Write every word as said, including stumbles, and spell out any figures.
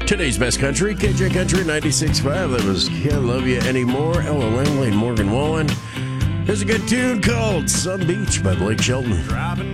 Today's best country, K J Country ninety-six point five. That was Can't Love You Anymore, Ella Langley and Morgan Wallen. Here's a good tune called Sun Beach by Blake Shelton. Driving